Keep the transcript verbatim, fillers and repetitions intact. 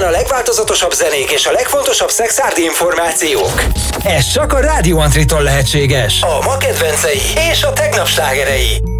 a legváltozatosabb zenék és a legfontosabb szexárdi információk. Ez csak a Rádió Antritól lehetséges. A ma kedvencei és a tegnap slágerei.